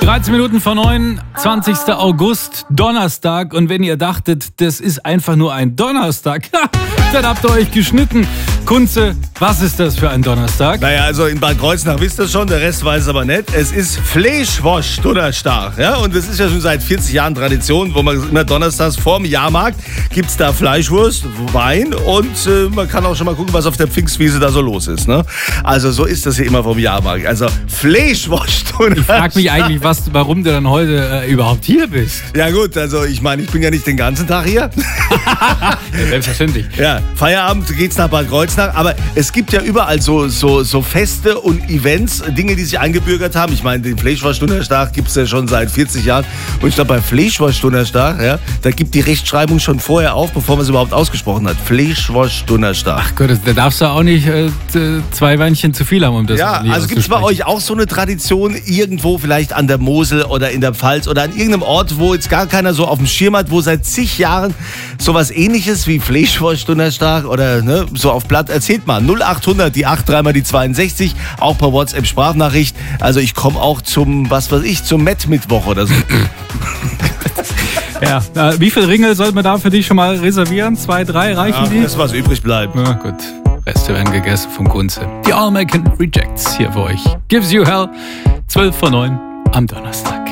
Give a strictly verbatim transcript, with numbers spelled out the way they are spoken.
dreizehn Minuten vor neun, zwanzigster August, Donnerstag. Und wenn ihr dachtet, das ist einfach nur ein Donnerstag, dann habt ihr euch geschnitten. Kunze, was ist das für ein Donnerstag? Naja, also in Bad Kreuznach wisst ihr schon, der Rest weiß es aber nicht. Es ist Fleischwurst-Donnerstag. Ja? Und das ist ja schon seit vierzig Jahren Tradition, wo man immer donnerstags vorm Jahrmarkt gibt es da Fleischwurst, Wein und äh, man kann auch schon mal gucken, was auf der Pfingstwiese da so los ist. Ne? Also so ist das hier immer vom Jahrmarkt. Also Fleischwurst-Donnerstag. Ich frage mich eigentlich, was, warum du dann heute äh, überhaupt hier bist. Ja gut, also ich meine, ich bin ja nicht den ganzen Tag hier. Ja, selbstverständlich. Ja, Feierabend geht's nach Bad Kreuznach. Aber es gibt ja überall so, so, so Feste und Events, Dinge, die sich eingebürgert haben. Ich meine, den Fleischwurst-Donnerstag gibt es ja schon seit vierzig Jahren. Und ich glaube, bei Fleischwurst-Donnerstag, ja, da gibt die Rechtschreibung schon vorher auf, bevor man es überhaupt ausgesprochen hat. Fleischwurst-Donnerstag. Ach Gott, da darfst du auch nicht äh, zwei Weinchen zu viel haben, um das Ja, also gibt es bei euch auch so eine Tradition irgendwo, vielleicht an der Mosel oder in der Pfalz oder an irgendeinem Ort, wo jetzt gar keiner so auf dem Schirm hat, wo seit zig Jahren sowas Ähnliches wie Fleischwurst-Donnerstag oder ne, so auf Blatt. Erzählt mal, null acht hundert, die acht, dreimal die zweiundsechzig, auch per WhatsApp-Sprachnachricht. Also ich komme auch zum, was weiß ich, zum Met-Mittwoch oder so. Ja, äh, wie viel Ringel sollten wir da für dich schon mal reservieren? Zwei, drei, reichen Ja, die? das, was übrig bleibt. Na gut, Reste werden gegessen vom Kunze. Die All American Rejects hier für euch. Gives you hell, zwölf vor neun am Donnerstag.